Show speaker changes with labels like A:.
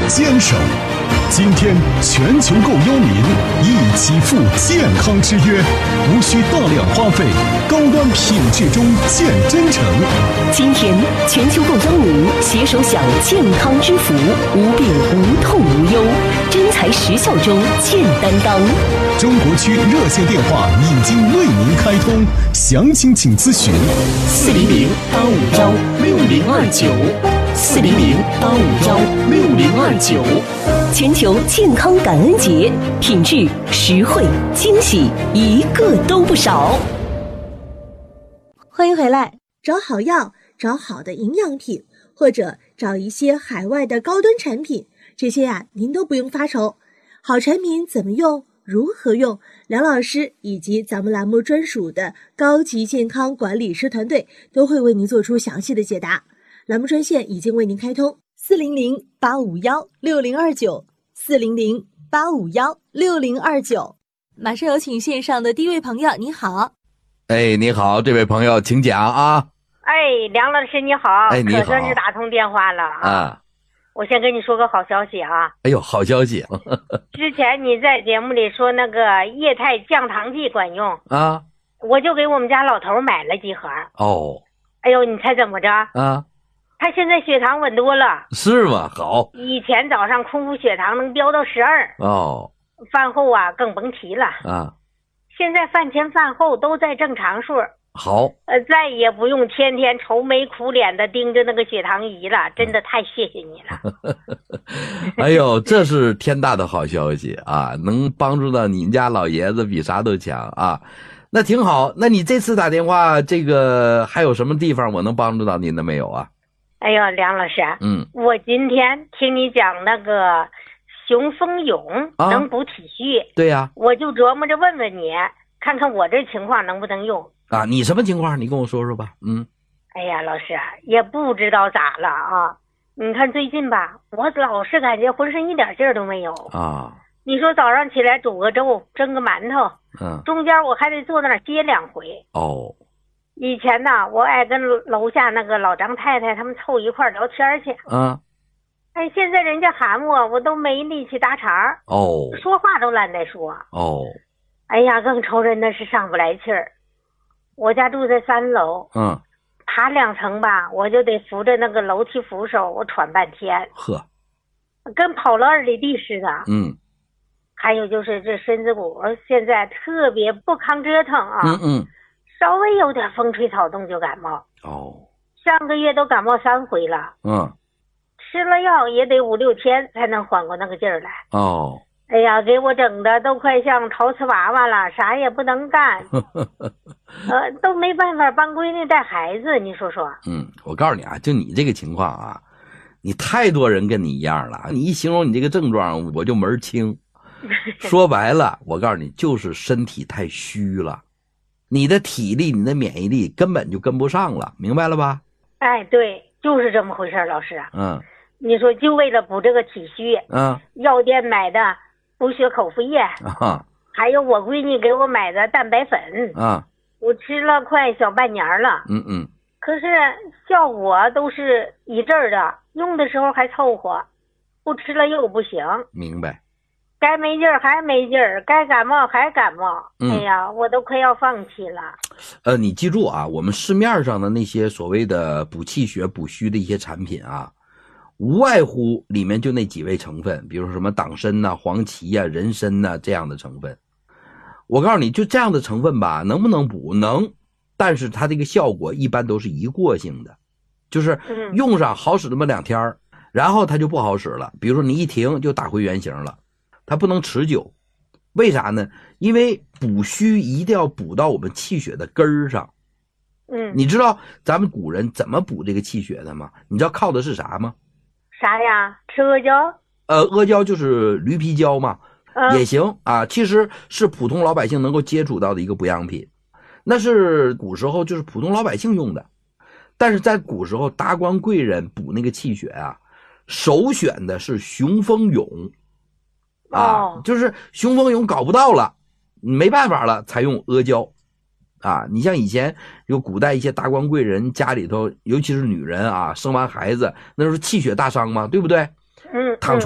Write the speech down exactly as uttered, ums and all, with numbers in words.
A: 坚守。今天，全球购忧民一起赴健康之约，无需大量花费，高端品质中见真诚。
B: 今天，全球购忧民携手享健康之福，无病无痛无忧，真材实效中见担当。
A: 中国区热线电话已经为您开通，详情请咨询
B: 四零零八五幺六零二九，四零零八五幺六零二九。全球健康感恩节，品质、实惠、惊喜，一个都不少。
C: 欢迎回来，找好药，找好的营养品，或者找一些海外的高端产品，这些呀、啊，您都不用发愁。好产品怎么用？如何用？梁老师以及咱们栏目专属的高级健康管理师团队都会为您做出详细的解答。栏目专线已经为您开通，四零零八五幺六零二九，四零零八五幺六零二九。马上有请线上的第一位朋友，你好。
D: 哎，你好，这位朋友，请讲啊。
E: 哎，梁老师你好，
D: 哎，你好，
E: 可算是打通电话了啊。
D: 啊
E: 我先跟你说个好消息啊！
D: 哎呦，好消息！
E: 之前你在节目里说那个液态降糖剂管用
D: 啊，
E: 我就给我们家老头买了几盒。
D: 哦，
E: 哎呦，你猜怎么着
D: 啊？
E: 他现在血糖稳多了。
D: 是吗？好。
E: 以前早上空腹血糖能飙到十二。
D: 哦。
E: 饭后啊更甭提了
D: 啊。
E: 现在饭前饭后都在正常数。
D: 好，
E: 呃，再也不用天天愁眉苦脸的盯着那个血糖仪了，真的太谢谢你了。
D: 哎呦，这是天大的好消息啊！能帮助到你们家老爷子比啥都强啊，那挺好。那你这次打电话，这个还有什么地方我能帮助到您的没有啊？
E: 哎呦，梁老师，
D: 嗯，
E: 我今天听你讲那个雄风勇能补体虚，
D: 啊、对呀、啊，
E: 我就琢磨着问问你，看看我这情况能不能用。
D: 啊，你什么情况？你跟我说说吧。嗯，
E: 哎呀，老师也不知道咋了啊！你看最近吧，我老是感觉浑身一点劲儿都没有
D: 啊。
E: 你说早上起来煮个粥，蒸个馒头，
D: 嗯，
E: 中间我还得坐那儿歇两回。
D: 哦，
E: 以前呢，我爱跟楼下那个老张太太他们凑一块儿聊天去。
D: 嗯，
E: 哎，现在人家喊我，我都没力气搭茬儿。
D: 哦，
E: 说话都懒得说。
D: 哦，
E: 哎呀，更愁人的是上不来气儿。我家住在三楼，
D: 嗯，
E: 爬两层吧，我就得扶着那个楼梯扶手，我喘半天，
D: 呵，
E: 跟跑了二里地似的。
D: 嗯，
E: 还有就是这身子骨现在特别不抗折腾啊，
D: 嗯嗯，
E: 稍微有点风吹草动就感冒。
D: 哦，
E: 上个月都感冒三回了，
D: 嗯，
E: 吃了药也得五六天才能缓过那个劲儿来。
D: 哦。
E: 哎呀，给我整的都快像陶瓷娃娃了，啥也不能干，呃，都没办法帮闺女带孩子，你说说。
D: 嗯，我告诉你啊，就你这个情况啊，你太多人跟你一样了。你一形容你这个症状，我就门儿清。说白了，我告诉你，就是身体太虚了，你的体力、你的免疫力根本就跟不上了，明白了吧？
E: 哎，对，就是这么回事，老师。
D: 嗯。
E: 你说就为了补这个体虚，
D: 嗯，
E: 药店买的补血口服液，
D: 啊，
E: 还有我闺女给我买的蛋白粉，
D: 啊，
E: 我吃了快小半年了，
D: 嗯嗯，
E: 可是效果都是一阵儿的，用的时候还凑合，不吃了又不行。
D: 明白。
E: 该没劲儿还没劲儿，该感冒还感冒，
D: 嗯、
E: 哎呀，我都快要放弃了。
D: 呃，你记住啊，我们市面上的那些所谓的补气血、补虚的一些产品啊。无外乎里面就那几味成分，比如说什么党参呐、黄芪呀、人参呐这样的成分。我告诉你，就这样的成分吧，能不能补？能，但是它这个效果一般都是一过性的，就是用上好使那么两天，然后它就不好使了。比如说你一停就打回原形了，它不能持久。为啥呢？因为补虚一定要补到我们气血的根儿上。
E: 嗯，
D: 你知道咱们古人怎么补这个气血的吗？你知道靠的是啥吗？
E: 啥呀？吃阿胶？
D: 呃，阿胶就是驴皮胶嘛，
E: 嗯、
D: 也行啊。其实是普通老百姓能够接触到的一个补养品，那是古时候就是普通老百姓用的。但是在古时候，达官贵人补那个气血啊，首选的是雄风勇啊，
E: 哦、
D: 就是雄风勇搞不到了，没办法了，才用阿胶。啊，你像以前有古代一些达官贵人家里头，尤其是女人啊，生完孩子那时候气血大伤嘛，对不对？
E: 嗯，
D: 躺床